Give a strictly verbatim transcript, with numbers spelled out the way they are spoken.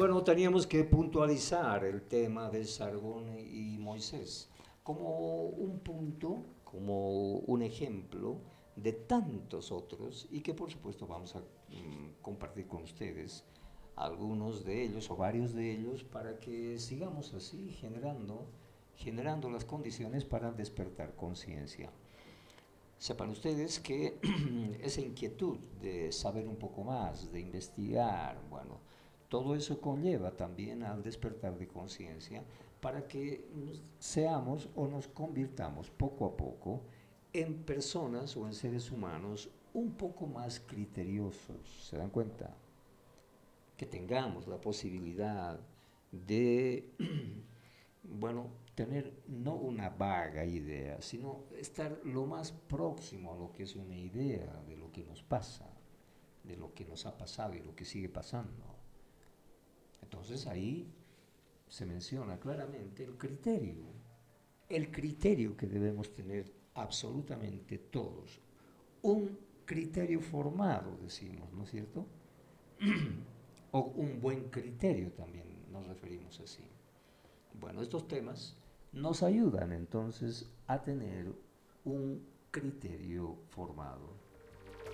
Bueno, teníamos que puntualizar el tema de Sargón y Moisés como un punto, como un ejemplo de tantos otros y que por supuesto vamos a mm, compartir con ustedes algunos de ellos o varios de ellos para que sigamos así generando, generando las condiciones para despertar conciencia. Sepan ustedes que esa inquietud de saber un poco más, de investigar, bueno, todo eso conlleva también al despertar de conciencia para que seamos o nos convirtamos poco a poco en personas o en seres humanos un poco más criteriosos. ¿Se dan cuenta? Que tengamos la posibilidad de, bueno, tener no una vaga idea, sino estar lo más próximo a lo que es una idea de lo que nos pasa, de lo que nos ha pasado y lo que sigue pasando. Entonces ahí se menciona claramente el criterio, el criterio que debemos tener absolutamente todos, un criterio formado, decimos, ¿no es cierto? O un buen criterio también nos referimos así. Bueno, estos temas nos ayudan entonces a tener un criterio formado.